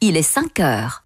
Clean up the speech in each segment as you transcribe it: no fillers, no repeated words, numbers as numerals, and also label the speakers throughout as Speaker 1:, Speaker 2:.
Speaker 1: il est 5h.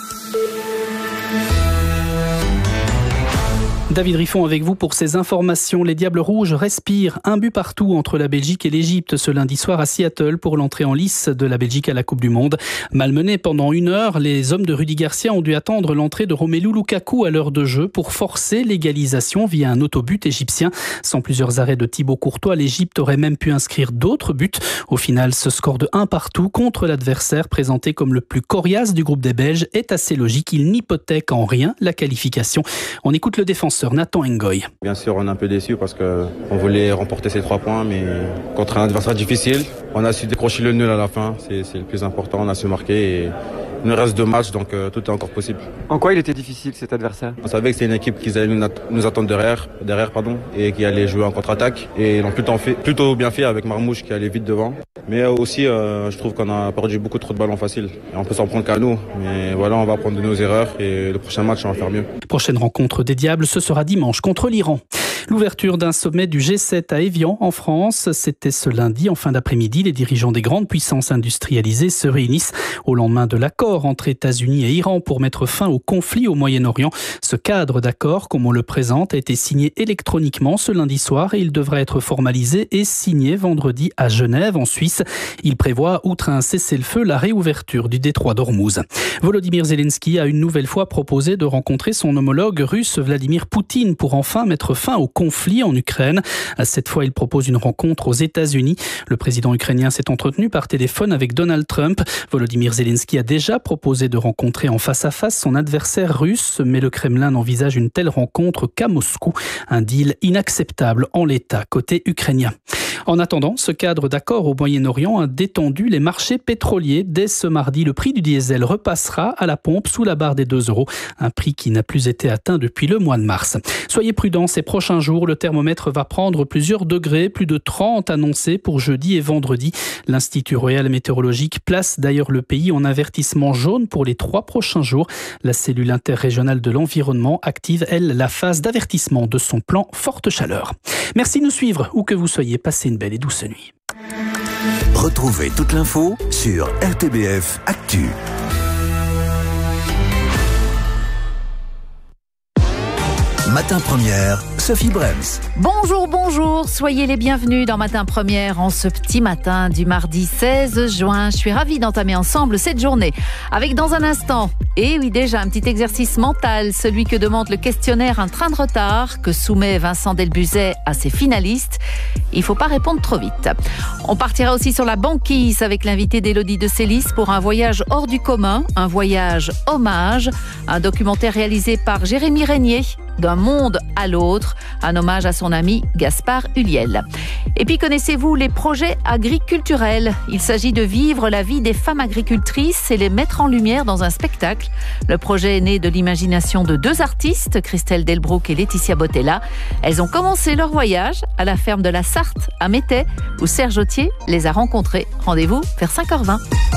Speaker 2: David Riffon avec vous pour ces informations. Les Diables Rouges respirent. Un but partout entre la Belgique et l'Égypte ce lundi soir à Seattle pour l'entrée en lice de la Belgique à la Coupe du Monde. Malmenés pendant 1 heure, les hommes de Rudy Garcia ont dû attendre l'entrée de Romelu Lukaku à l'heure de jeu pour forcer l'égalisation via un autobut égyptien. Sans plusieurs arrêts de Thibaut Courtois, l'Égypte aurait même pu inscrire d'autres buts. Au final, ce score de 1 partout contre l'adversaire présenté comme le plus coriace du groupe des Belges est assez logique. Il n'hypothèque en rien la qualification. On écoute le défenseur Nathan Ngoy.
Speaker 3: Bien sûr, on est un peu déçus parce qu'on voulait remporter ces 3 points, mais contre un adversaire difficile, on a su décrocher le nul à la fin. C'est le plus important, on a su marquer et il nous reste 2 matchs, donc tout est encore possible.
Speaker 4: En quoi il était difficile cet adversaire ?
Speaker 3: On savait que c'est une équipe qui allait nous attendre derrière et qui allait jouer en contre-attaque. Et ils l'ont plutôt bien fait avec Marmouche qui allait vite devant. Mais aussi, je trouve qu'on a perdu beaucoup trop de ballons faciles. Et on peut s'en prendre qu'à nous. Mais voilà, on va apprendre de nos erreurs et le prochain match, on va faire mieux.
Speaker 2: Prochaine rencontre des Diables, ce sera dimanche contre l'Iran. L'ouverture d'un sommet du G7 à Évian en France, c'était ce lundi en fin d'après-midi. Les dirigeants des grandes puissances industrialisées se réunissent au lendemain de l'accord entre États-Unis et Iran pour mettre fin au conflit au Moyen-Orient. Ce cadre d'accord, comme on le présente, a été signé électroniquement ce lundi soir et il devra être formalisé et signé vendredi à Genève, en Suisse. Il prévoit, outre un cessez-le-feu, la réouverture du détroit d'Ormuz. Volodymyr Zelensky a une nouvelle fois proposé de rencontrer son homologue russe Vladimir Poutine pour enfin mettre fin au conflit en Ukraine. Cette fois, il propose une rencontre aux États-Unis. Le président ukrainien s'est entretenu par téléphone avec Donald Trump. Volodymyr Zelensky a déjà proposé de rencontrer en face à face son adversaire russe, mais le Kremlin n'envisage une telle rencontre qu'à Moscou. Un deal inacceptable en l'état côté ukrainien. En attendant, ce cadre d'accord au Moyen-Orient a détendu les marchés pétroliers. Dès ce mardi, le prix du diesel repassera à la pompe sous la barre des 2 €, un prix qui n'a plus été atteint depuis le mois de mars. Soyez prudents, ces prochains jours, le thermomètre va prendre plusieurs degrés, plus de 30 annoncés pour jeudi et vendredi. L'Institut Royal Météorologique place d'ailleurs le pays en avertissement jaune pour les 3 prochains jours. La cellule interrégionale de l'environnement active, elle, la phase d'avertissement de son plan forte chaleur. Merci de nous suivre, où que vous soyez. Passez une belle et douce nuit.
Speaker 5: Retrouvez toute l'info sur RTBF Actu. Matin Première, Sophie Brems.
Speaker 6: Bonjour, soyez les bienvenus dans Matin Première en ce petit matin du mardi 16 juin. Je suis ravie d'entamer ensemble cette journée avec dans un instant, et oui déjà un petit exercice mental, celui que demande le questionnaire Un train de retard que soumet Vincent Delbuzet à ses finalistes. Il ne faut pas répondre trop vite. On partira aussi sur la banquise avec l'invité d'Élodie de Célis pour un voyage hors du commun, un voyage hommage, un documentaire réalisé par Jérémy Régnier, D'un monde à l'autre, un hommage à son ami Gaspard Huliel. Et puis connaissez-vous les projets agriculturels ? Il s'agit de vivre la vie des femmes agricultrices et les mettre en lumière dans un spectacle. Le projet est né de l'imagination de 2 artistes, Christelle Delbrouck et Laetitia Botella. Elles ont commencé leur voyage à la ferme de la Sarthe à Métais, où Serge Autier les a rencontrés. Rendez-vous vers 5h20.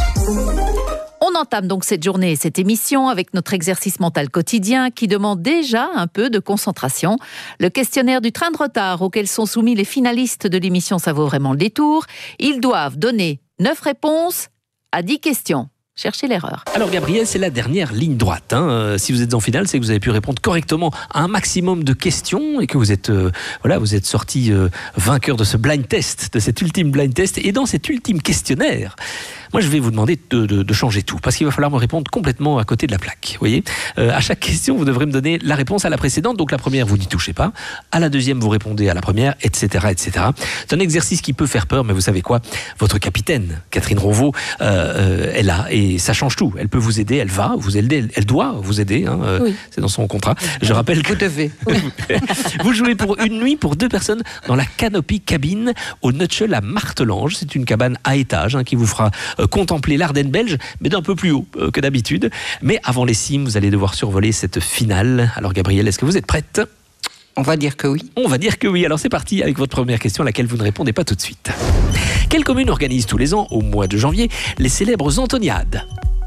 Speaker 6: On entame donc cette journée et cette émission avec notre exercice mental quotidien qui demande déjà un peu de concentration. Le questionnaire du train de retard auquel sont soumis les finalistes de l'émission Ça vaut vraiment le détour. Ils doivent donner 9 réponses à 10 questions. Cherchez l'erreur.
Speaker 7: Alors Gabriel, c'est la dernière ligne droite. Si vous êtes en finale, c'est que vous avez pu répondre correctement à un maximum de questions et que vous êtes sorti vainqueur de ce blind test, de cet ultime blind test. Et dans cet ultime questionnaire, moi je vais vous demander de changer tout parce qu'il va falloir me répondre complètement à côté de la plaque. Vous voyez, à chaque question, vous devrez me donner la réponse à la précédente. Donc la première, vous n'y touchez pas. À la deuxième, vous répondez à la première, etc., etc. C'est un exercice qui peut faire peur, mais vous savez quoi ? Votre capitaine, Catherine Ronvaux, est là et ça change tout. Elle peut vous aider, elle va vous aider, elle doit vous aider. Oui. C'est dans son contrat. Je rappelle que
Speaker 6: vous devez. Oui.
Speaker 7: Vous jouez pour une nuit pour 2 personnes dans la Canopy Cabine au Nutshell à Martelange. C'est une cabane à étage qui vous fera contempler l'Ardenne belge, mais d'un peu plus haut que d'habitude. Mais avant les cimes, vous allez devoir survoler cette finale. Alors Gabrielle, est-ce que vous êtes prête ?
Speaker 8: On va dire que oui.
Speaker 7: On va dire que oui. Alors c'est parti avec votre première question à laquelle vous ne répondez pas tout de suite. Quelle commune organise tous les ans, au mois de janvier, les célèbres Antoniades ?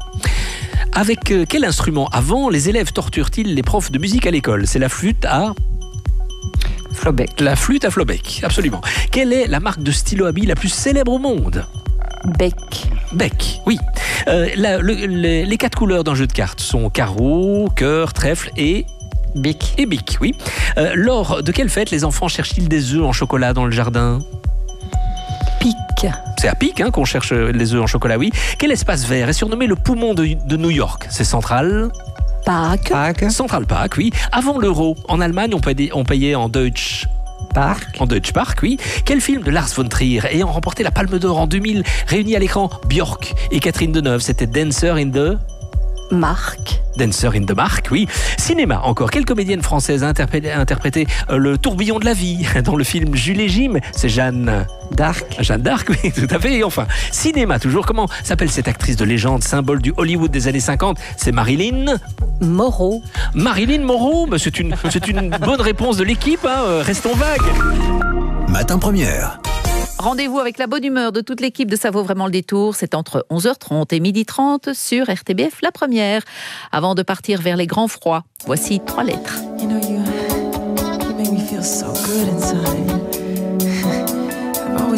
Speaker 7: Avec quel instrument avant les élèves torturent-ils les profs de musique à l'école ? C'est la flûte à...
Speaker 8: Flobec.
Speaker 7: La flûte à Flobec, absolument. Quelle est la marque de stylo à billes la plus célèbre au monde ?
Speaker 8: Beck.
Speaker 7: Beck, oui. Les 4 couleurs d'un jeu de cartes sont carreau, cœur, trèfle et
Speaker 8: Bic.
Speaker 7: oui. Lors de quelle fête les enfants cherchent-ils des œufs en chocolat dans le jardin?
Speaker 8: Pic.
Speaker 7: C'est à Pic qu'on cherche les œufs en chocolat, oui. Quel espace vert est surnommé le poumon de New York? C'est Central
Speaker 8: Park.
Speaker 7: Central Park, oui. Avant l'euro, en Allemagne, on payait en Deutsche
Speaker 8: Park.
Speaker 7: En Deutsche Park, oui. Quel film de Lars von Trier ayant remporté la Palme d'Or en 2000 réunit à l'écran Björk et Catherine Deneuve? C'était Dancer in the Mark, oui. Cinéma, encore. Quelle comédienne française a interprété le tourbillon de la vie dans le film Jules et Jim? C'est Jeanne d'Arc, oui, tout à fait. Et enfin, cinéma, toujours. Comment s'appelle cette actrice de légende, symbole du Hollywood des années 50? C'est Marilyn
Speaker 8: Moreau.
Speaker 7: Marilyn Monroe, c'est une bonne réponse de l'équipe, hein. Restons vagues.
Speaker 5: Matin Première.
Speaker 6: Rendez-vous avec la bonne humeur de toute l'équipe de Ça vaut vraiment le détour. C'est entre 11h30 et 12h30 sur RTBF La Première. Avant de partir vers les grands froids, voici 3 lettres.
Speaker 1: You know, you make me feel so good inside.